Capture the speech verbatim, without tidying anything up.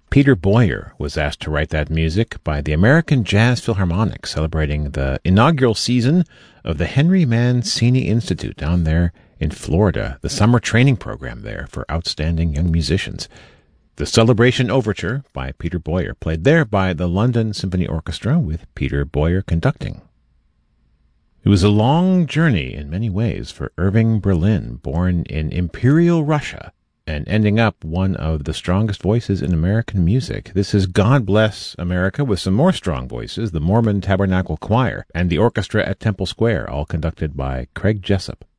Peter Boyer was asked to write that music by the American Jazz Philharmonic, celebrating the inaugural season of the Henry Mancini Institute down there in Florida, the summer training program there for outstanding young musicians. The Celebration Overture by Peter Boyer, played there by the London Symphony Orchestra with Peter Boyer conducting. It was a long journey in many ways for Irving Berlin, born in Imperial Russia and ending up one of the strongest voices in American music. This is God Bless America with some more strong voices, the Mormon Tabernacle Choir and the orchestra at Temple Square, all conducted by Craig Jessup.